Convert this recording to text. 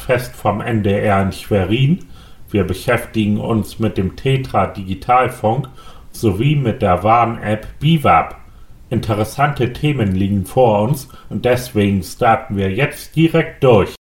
Fest vom NDR in Schwerin. Wir beschäftigen uns mit dem Tetra Digitalfunk sowie mit der Warn-App Biwab. Interessante Themen liegen vor uns und deswegen starten wir jetzt direkt durch.